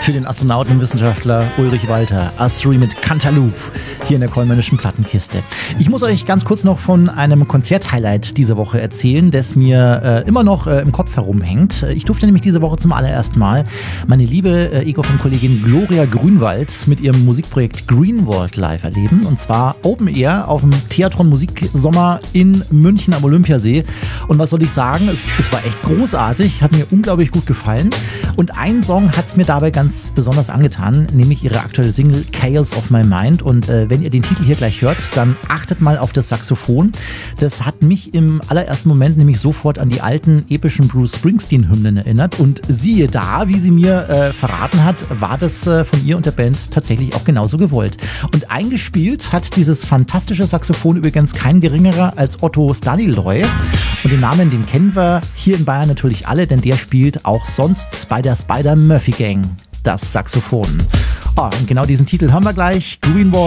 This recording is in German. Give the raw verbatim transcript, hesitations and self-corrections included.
für den Astronauten und Wissenschaftler Ulrich Walter. Astri mit Cantaloupe hier in der Kollmannischen Plattenkiste. Ich muss euch ganz kurz noch von einem Konzert-Highlight dieser Woche erzählen, das mir äh, immer noch äh, im Kopf herumhängt. Ich durfte nämlich diese Woche zum allerersten Mal meine liebe äh, Ecofm-Kollegin Gloria Grünwald mit ihrem Musikprojekt Greenwald live erleben. Und zwar Open Air auf dem Theatron Musiksommer in München am Olympiasee. Und was soll ich sagen? Es, es war echt großartig, hat mir unglaublich gut gefallen. Und ein Song hat es mir dabei ganz besonders angetan, nämlich ihre aktuelle Single Chaos of My Mind. Und äh, wenn ihr den Titel hier gleich hört, dann achtet mal auf das Saxophon. Das hat mich im allerersten Moment nämlich sofort an die alten epischen Bruce Springsteen-Hymnen erinnert. Und siehe da, wie sie mir äh, verraten hat, war das äh, von ihr und der Band tatsächlich auch genauso gewollt. Und eingespielt hat dieses fantastische Saxophon übrigens kein geringerer als Otto Staniloy. Und den Namen, den kennen wir hier in Bayern natürlich alle, denn der spielt auch sonst bei der Spider-Murphy Gang das Saxophon. Oh, und genau diesen Titel haben wir gleich. Greenwald.